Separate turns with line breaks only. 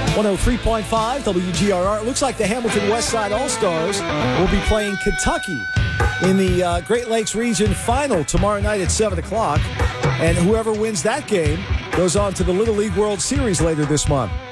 103.5 WGRR. It looks like the Hamilton Westside All-Stars will be playing Kentucky in the Great Lakes Region Final tomorrow night at 7 o'clock. And whoever wins that game goes on to the Little League World Series later this month.